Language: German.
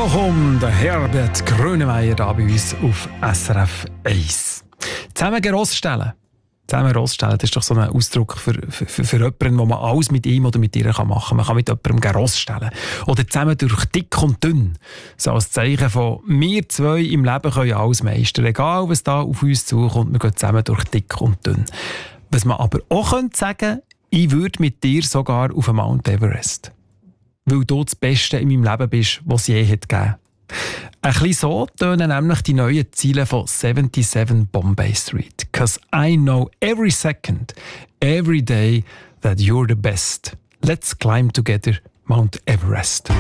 Bochum, der Herbert Grönemeyer da bei uns auf SRF 1. Zusammen Ross stellen. Zusammen Ross stellen, das ist doch so ein Ausdruck für jemanden, wo man alles mit ihm oder mit ihr machen kann. Man kann mit jemandem Ross stellen. Oder zusammen durch dick und dünn. So als Zeichen von, wir zwei im Leben können alles meistern. Egal, was da auf uns zukommt, wir gehen zusammen durch dick und dünn. Was man aber auch sagen könnte, ich würde mit dir sogar auf den Mount Everest. Weil du das Beste in meinem Leben bist, was es je hat gegeben. Ein bisschen so tönen nämlich die neuen Ziele von 77 Bombay Street. 'Cause I know every second, every day that you're the best. Let's climb together Mount Everest.